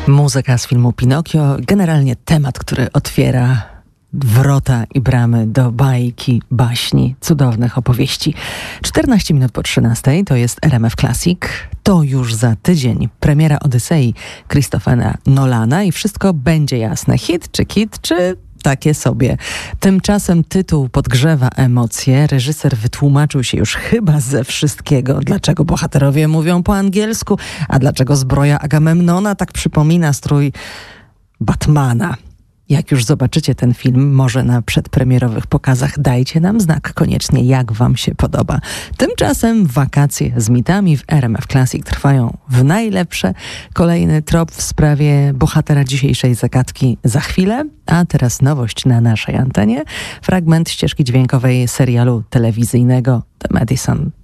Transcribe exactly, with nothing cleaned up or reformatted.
Muzyka z filmu Pinokio, generalnie temat, który otwiera wrota i bramy do bajki, baśni, cudownych opowieści. czternaście minut po trzynastej to jest R M F Classic. To już za tydzień premiera Odysei Christophera Nolana i wszystko będzie jasne. Hit czy kit, czy takie sobie. Tymczasem tytuł podgrzewa emocje. Reżyser wytłumaczył się już chyba ze wszystkiego. Dlaczego bohaterowie mówią po angielsku, a dlaczego zbroja Agamemnona tak przypomina strój Batmana. Jak już zobaczycie ten film, może na przedpremierowych pokazach, dajcie nam znak koniecznie, jak wam się podoba. Tymczasem wakacje z mitami w R M F Classic trwają w najlepsze. Kolejny trop w sprawie bohatera dzisiejszej zagadki za chwilę, a teraz nowość na naszej antenie. Fragment ścieżki dźwiękowej serialu telewizyjnego The Madison